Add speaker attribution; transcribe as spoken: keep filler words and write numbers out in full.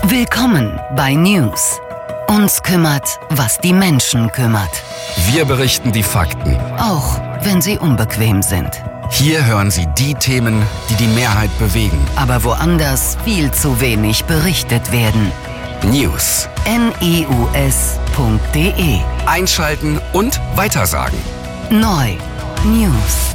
Speaker 1: Willkommen bei News. Uns kümmert, was die Menschen kümmert.
Speaker 2: Wir berichten die Fakten,
Speaker 1: Auch wenn sie unbequem sind.
Speaker 2: hier hören Sie die Themen, die die Mehrheit bewegen.
Speaker 1: Aber woanders viel zu wenig berichtet werden.
Speaker 2: News.
Speaker 1: news punkt de
Speaker 2: Einschalten und weitersagen.
Speaker 1: Neu. News.